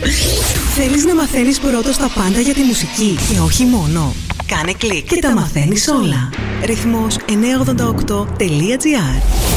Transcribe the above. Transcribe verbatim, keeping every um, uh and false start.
Θέλεις να μαθαίνεις πρώτος τα πάντα για τη μουσική και όχι μόνο? Κάνε κλικ και τα μαθαίνεις όλα. Ρυθμός εννιακόσια ογδόντα οκτώ τελεία τζι άρ